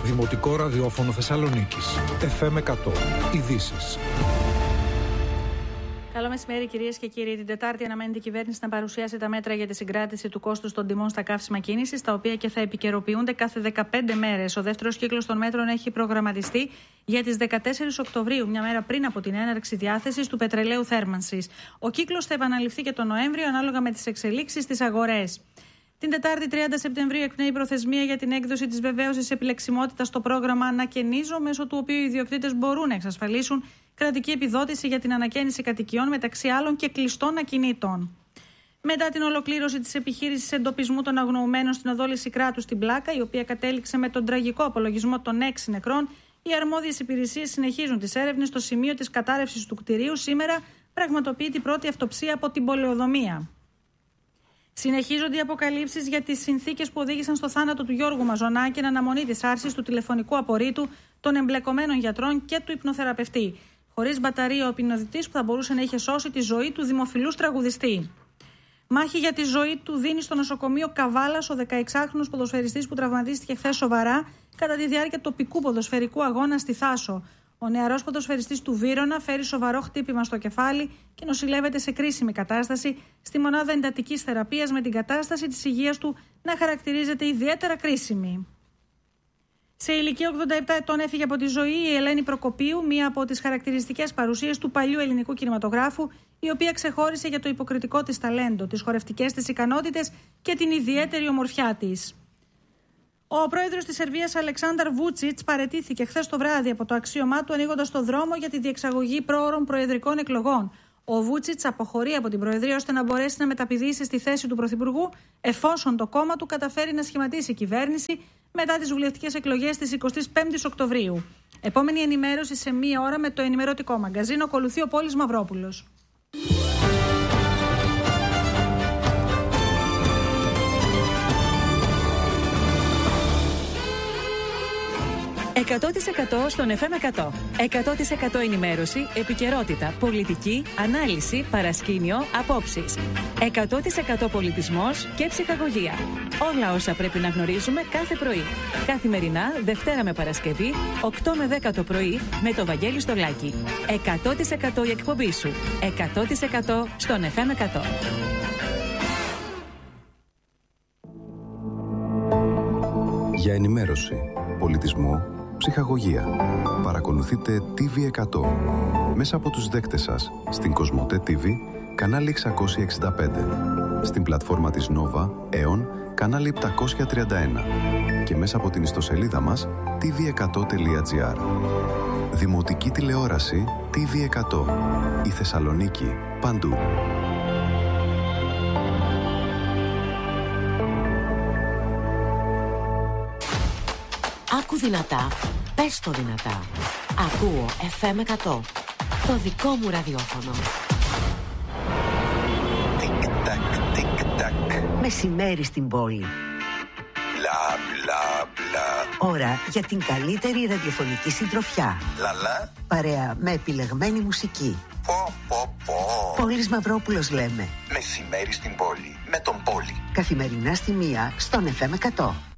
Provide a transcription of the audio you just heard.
Δημοτικό ραδιόφωνο Θεσσαλονίκης. FM 100. Ειδήσεις. Καλό μεσημέρι, κυρίες και κύριοι. Την Τετάρτη αναμένεται η κυβέρνηση να παρουσιάσει τα μέτρα για τη συγκράτηση του κόστους των τιμών στα καύσιμα κίνησης, τα οποία και θα επικαιροποιούνται κάθε 15 μέρες. Ο δεύτερος κύκλος των μέτρων έχει προγραμματιστεί για τις 14 Οκτωβρίου, μια μέρα πριν από την έναρξη διάθεσης του πετρελαίου θέρμανσης. Ο κύκλος θα επαναληφθεί και τον Νοέμβριο, ανάλογα με τις εξελίξεις στις αγορές. Την Τετάρτη 30 Σεπτεμβρίου εκπνέει η προθεσμία για την έκδοση της βεβαίωσης επιλεξιμότητας στο πρόγραμμα Ανακαινίζω, μέσω του οποίου οι ιδιοκτήτες μπορούν να εξασφαλίσουν κρατική επιδότηση για την ανακαίνιση κατοικιών, μεταξύ άλλων και κλειστών ακινήτων. Μετά την ολοκλήρωση της επιχείρησης εντοπισμού των αγνοωμένων στην οδό Λυσικράτου στην Πλάκα, η οποία κατέληξε με τον τραγικό απολογισμό των 6 νεκρών, οι αρμόδιες υπηρεσίες συνεχίζουν τις έρευνες στο σημείο της κατάρρευσης του κτηρίου. Σήμερα πραγματοποιείται η πρώτη αυτοψία από την πολεοδομία. Συνεχίζονται οι αποκαλύψεις για τις συνθήκες που οδήγησαν στο θάνατο του Γιώργου Μαζονάκη, εν αναμονή της άρσης του τηλεφωνικού απορρίτου των εμπλεκομένων γιατρών και του υπνοθεραπευτή. Χωρίς μπαταρία, ο υπνοδυτής που θα μπορούσε να είχε σώσει τη ζωή του δημοφιλούς τραγουδιστή. Μάχη για τη ζωή του δίνει στο νοσοκομείο Καβάλας ο 16χρονος ποδοσφαιριστής που τραυματίστηκε χθες σοβαρά κατά τη διάρκεια τοπικού ποδοσφαιρικού αγώνα στη Θάσο. Ο νεαρός ποδοσφαιριστής του Βύρωνα φέρει σοβαρό χτύπημα στο κεφάλι και νοσηλεύεται σε κρίσιμη κατάσταση στη μονάδα εντατικής θεραπείας, με την κατάσταση της υγείας του να χαρακτηρίζεται ιδιαίτερα κρίσιμη. Σε ηλικία 87 ετών έφυγε από τη ζωή η Ελένη Προκοπίου, μία από τις χαρακτηριστικές παρουσίες του παλιού ελληνικού κινηματογράφου, η οποία ξεχώρισε για το υποκριτικό της ταλέντο, τις χορευτικές της ικανότητες και την ιδιαίτερη ομορφιά της. Ο πρόεδρος της Σερβίας, Αλεξάνδαρ Βούτσιτς, παραιτήθηκε χθες το βράδυ από το αξίωμά του, ανοίγοντας το δρόμο για τη διεξαγωγή πρόωρων προεδρικών εκλογών. Ο Βούτσιτς αποχωρεί από την Προεδρία ώστε να μπορέσει να μεταπηδήσει στη θέση του Πρωθυπουργού, εφόσον το κόμμα του καταφέρει να σχηματίσει κυβέρνηση μετά τις βουλευτικές εκλογές της 25ης Οκτωβρίου. Επόμενη ενημέρωση σε μία ώρα με το ενημερωτικό μαγκαζίνο. Ακολουθεί ο Πόλης Μαυρόπουλος. 100% στον FM 100. 100% ενημέρωση, επικαιρότητα, πολιτική, ανάλυση, παρασκήνιο, απόψεις. 100% πολιτισμός και ψυχαγωγία. Όλα όσα πρέπει να γνωρίζουμε κάθε πρωί. Καθημερινά, Δευτέρα με Παρασκευή, 8 με 10 το πρωί, με το Βαγγέλη Στολάκη. 100% η εκπομπή σου. 100% στον FM 100. Για ενημέρωση, πολιτισμό, ψυχαγωγία. Παρακολουθείτε TV100 μέσα από τους δέκτες σας στην Κοσμοτέ TV, κανάλι 665, στην πλατφόρμα της Nova, Aeon, κανάλι 731 και μέσα από την ιστοσελίδα μας tv100.gr. Δημοτική τηλεόραση TV100. Η Θεσσαλονίκη παντού. Άκου δυνατά, πες το δυνατά. Ακούω FM 100, το δικό μου ραδιόφωνο. Τικ-τακ, τικ-τακ. Μεσημέρι στην πόλη. Μπλα, μπλα, μπλα. Ώρα για την καλύτερη ραδιοφωνική συντροφιά. Λαλά. Παρέα με επιλεγμένη μουσική. Πω, πω, πω. Πόλης Μαυρόπουλος λέμε. Μεσημέρι στην πόλη, με τον Πόλη. Καθημερινά στη 1 στον FM 100.